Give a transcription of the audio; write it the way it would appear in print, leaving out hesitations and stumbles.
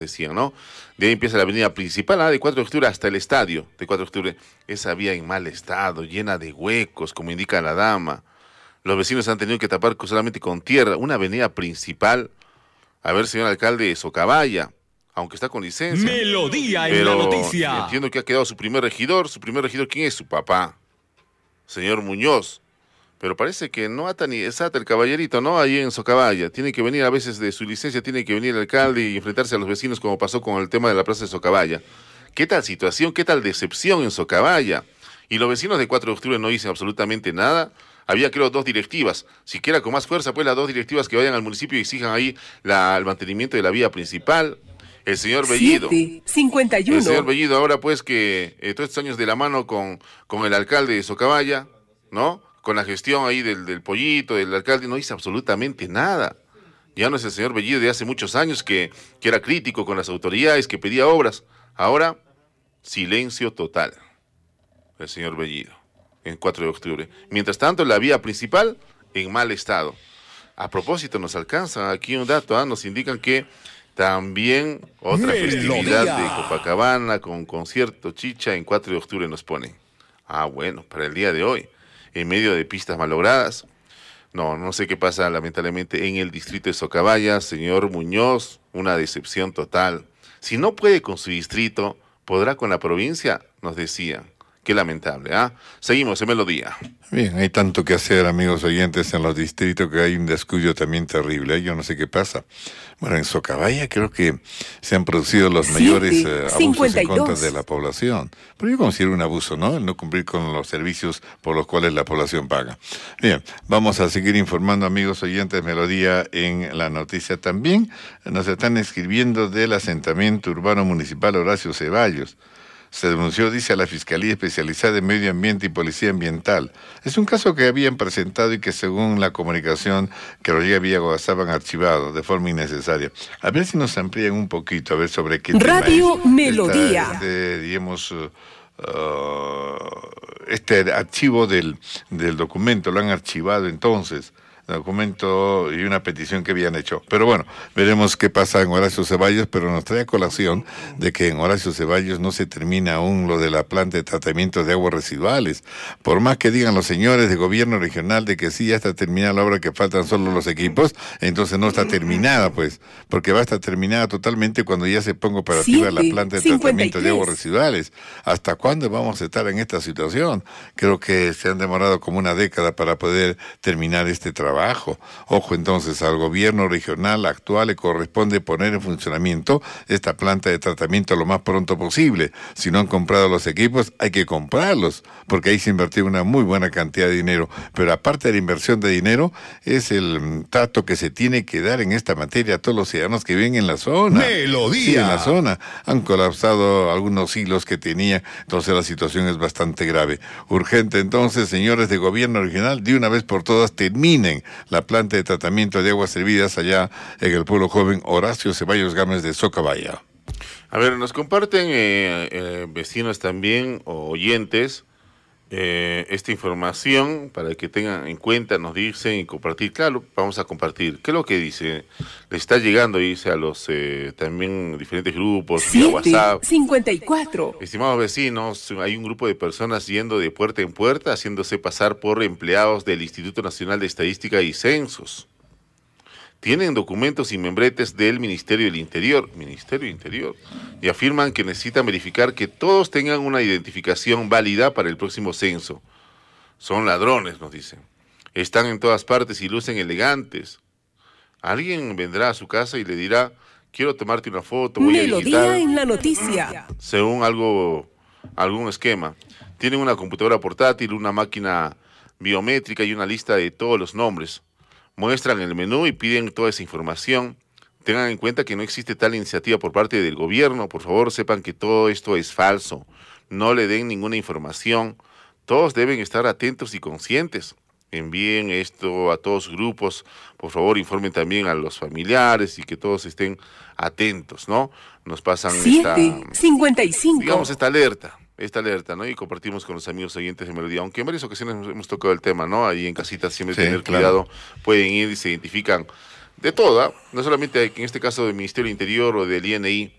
decían, ¿no? De ahí empieza la avenida principal, de 4 de octubre hasta el estadio de 4 de octubre. Esa vía en mal estado, llena de huecos, como indica la dama. Los vecinos han tenido que tapar solamente con tierra. Una avenida principal, a ver, señor alcalde de Socabaya, aunque está con licencia. Melodía en la Pero noticia. entiendo que ha quedado su primer regidor. Su primer regidor, ¿quién es? Su papá, señor Muñoz. Pero parece que no ata ni desata el caballerito, ¿no? Ahí en Socabaya. Tiene que venir a veces de su licencia, tiene que venir el alcalde y enfrentarse a los vecinos como pasó con el tema de la plaza de Socabaya. ¿Qué tal situación, qué tal decepción en Socabaya? Y los vecinos de 4 de octubre no dicen absolutamente nada. Había, creo, 2 directivas. Siquiera con más fuerza, pues las 2 directivas que vayan al municipio y exijan ahí el mantenimiento de la vía principal. El señor Bellido. 7:51. El señor Bellido ahora, pues, que todos estos años de la mano con el alcalde de Socabaya, ¿no? Con la gestión ahí del pollito, del alcalde, no hizo absolutamente nada. Ya no es el señor Bellido de hace muchos años que era crítico con las autoridades, que pedía obras. Ahora, silencio total. El señor Bellido, en 4 de octubre. Mientras tanto, la vía principal en mal estado. A propósito, nos alcanza aquí un dato, nos indican que también otra festividad de Copacabana con concierto chicha en 4 de octubre nos ponen. Bueno, para el día de hoy, en medio de pistas malogradas. No sé qué pasa lamentablemente en el distrito de Socabaya, señor Muñoz, una decepción total. Si no puede con su distrito, ¿podrá con la provincia? Nos decían. Qué lamentable, Seguimos en Melodía. Bien, hay tanto que hacer, amigos oyentes, en los distritos que hay un descuido también terrible. Yo no sé qué pasa. Bueno, en Socabaya creo que se han producido los mayores abusos en contra de la población. Pero yo considero un abuso, ¿no? El no cumplir con los servicios por los cuales la población paga. Bien, vamos a seguir informando, amigos oyentes, Melodía en la noticia. También nos están escribiendo del asentamiento urbano municipal Horacio Ceballos. Se denunció, dice, a la Fiscalía Especializada en Medio Ambiente y Policía Ambiental. Es un caso que habían presentado y que según la comunicación que nos llega vía WhatsApp han archivado de forma innecesaria. A ver si nos amplían un poquito, a ver sobre qué Radio tema es. Melodía. Este archivo del documento, lo han archivado entonces. Documento y una petición que habían hecho. Pero bueno, veremos qué pasa en Horacio Ceballos, pero nos trae a colación de que en Horacio Ceballos no se termina aún lo de la planta de tratamiento de aguas residuales. Por más que digan los señores de gobierno regional de que sí, ya está terminada la obra, que faltan solo los equipos, entonces no está terminada, pues, porque va a estar terminada totalmente cuando ya se ponga operativa la planta de tratamiento de aguas residuales. ¿Hasta cuándo vamos a estar en esta situación? Creo que se han demorado como una década para poder terminar este trabajo. Ojo, entonces, al gobierno regional actual le corresponde poner en funcionamiento esta planta de tratamiento lo más pronto posible. Si no han comprado los equipos, hay que comprarlos, porque ahí se invirtió una muy buena cantidad de dinero. Pero aparte de la inversión de dinero, es el trato que se tiene que dar en esta materia a todos los ciudadanos que viven en la zona. Melodía. Sí, en la zona. Han colapsado algunos hilos que tenía, entonces la situación es bastante grave. Urgente, entonces, señores de gobierno regional, de una vez por todas terminen la planta de tratamiento de aguas servidas allá en el pueblo joven Horacio Ceballos Gámez de Socabaya. A ver, nos comparten vecinos también o oyentes esta información para que tengan en cuenta, nos dicen y compartir. Claro, vamos a compartir. ¿Qué es lo que dice? Le está llegando, dice, a los también diferentes grupos, vía WhatsApp. 7:54. Estimados vecinos, hay un grupo de personas yendo de puerta en puerta, haciéndose pasar por empleados del Instituto Nacional de Estadística y Censos. Tienen documentos y membretes del Ministerio del Interior, y afirman que necesitan verificar que todos tengan una identificación válida para el próximo censo. Son ladrones, nos dicen. Están en todas partes y lucen elegantes. Alguien vendrá a su casa y le dirá, quiero tomarte una foto, voy a digitar. Melodía en la noticia. Según algún esquema. Tienen una computadora portátil, una máquina biométrica y una lista de todos los nombres. Muestran el menú y piden toda esa información. Tengan en cuenta que no existe tal iniciativa por parte del gobierno. Por favor, sepan que todo esto es falso. No le den ninguna información. Todos deben estar atentos y conscientes. Envíen esto a todos sus grupos. Por favor, informen también a los familiares y que todos estén atentos, ¿no? Nos pasan 7:55. digamos, esta alerta, ¿no? Y compartimos con los amigos oyentes de Melodía, aunque en varias ocasiones hemos tocado el tema, ¿no? Ahí en casita siempre tener cuidado, pueden ir y se identifican de toda, no solamente en este caso del Ministerio del Interior o del INI,